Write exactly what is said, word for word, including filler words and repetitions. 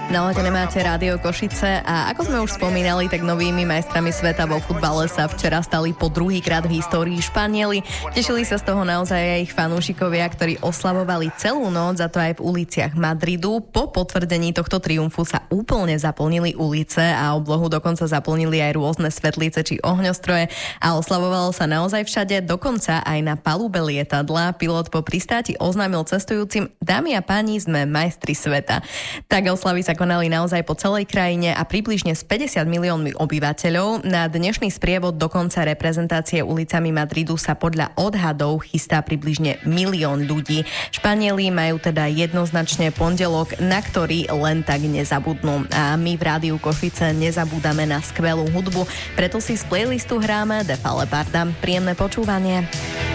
Naladené máte Rádio Košice a ako sme už spomínali, tak novými majstrami sveta vo futbale sa včera stali po druhýkrát v histórii Španieli. Tešili sa z toho naozaj aj ich fanúšikovia, ktorí oslavovali celú noc, a to aj v uliciach Madridu. Po potvrdení tohto triumfu sa úplne zaplnili ulice a oblohu dokonca zaplnili aj rôzne svetlice či ohňostroje a oslavovalo sa naozaj všade, dokonca aj na palube lietadla. Pilot po pristáti oznámil cestujúcim: dámy a páni, sme majstri sveta. Tak oslavy sa konali naozaj po celej krajine a približne s päťdesiat miliónmi obyvateľov. Na dnešný sprievod dokonca reprezentácie ulicami Madridu sa podľa odhadov chystá približne milión ľudí. Španieli majú teda jednoznačne pondelok, na ktorý len tak nezabudnú. A my v Rádiu Košice nezabúdame na skvelú hudbu, preto si z playlistu hráme Defa Leparda. Príjemné počúvanie.